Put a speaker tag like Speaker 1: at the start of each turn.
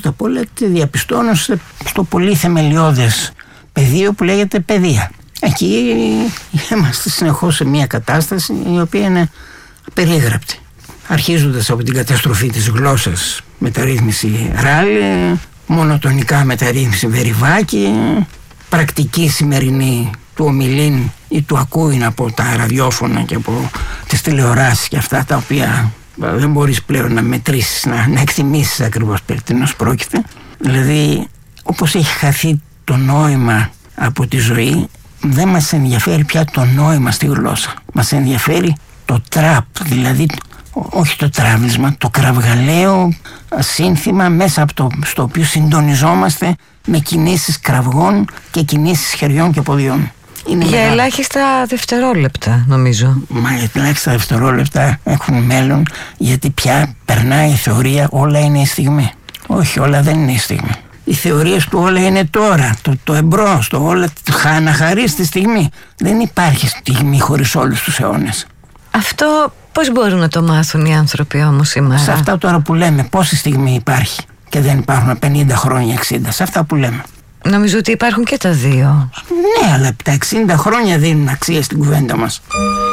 Speaker 1: Πρώτα απ' όλα διαπιστώνω στο πολύ θεμελιώδες πεδίο που λέγεται παιδεία. Εκεί είμαστε συνεχώς σε μια κατάσταση η οποία είναι απερίγραπτη. Αρχίζοντας από την καταστροφή της γλώσσας, μεταρρύθμιση Ράλη, μονοτονικά μεταρρύθμιση Βεριβάκη, πρακτική σημερινή του ομιλήν ή του ακούειν από τα ραδιόφωνα και από τις τηλεοράσεις και αυτά τα οποία δεν μπορείς πλέον να μετρήσεις, να εκτιμήσεις ακριβώς περί τίνος πρόκειται. Δηλαδή, όπως έχει χαθεί το νόημα από τη ζωή, δεν μας ενδιαφέρει πια το νόημα στη γλώσσα. Μας ενδιαφέρει το τραπ, δηλαδή όχι το τράβισμα, το κραυγαλαίο σύνθημα μέσα από στο οποίο συντονιζόμαστε με κινήσεις κραυγών και κινήσεις χεριών και ποδιών. Είναι
Speaker 2: για ελάχιστα δευτερόλεπτα, νομίζω.
Speaker 1: Μα ελάχιστα δευτερόλεπτα έχουν μέλλον, γιατί πια περνάει η θεωρία όλα είναι η στιγμή. Όχι, όλα δεν είναι η στιγμή. Οι θεωρίες του όλα είναι τώρα, το εμπρός, το όλα να χαρείς τη στιγμή. Δεν υπάρχει στιγμή χωρίς όλους τους αιώνες.
Speaker 2: Αυτό πώς μπορούν να το μάθουν οι άνθρωποι όμως σήμερα?
Speaker 1: Σε αυτά τώρα που λέμε, πόση στιγμή υπάρχει και δεν υπάρχουν 50 χρόνια, 60, σε αυτά που λέμε.
Speaker 2: Νομίζω ότι υπάρχουν και τα δύο.
Speaker 1: Ναι, αλλά τα 60 χρόνια δίνουν αξία στην κουβέντα μας.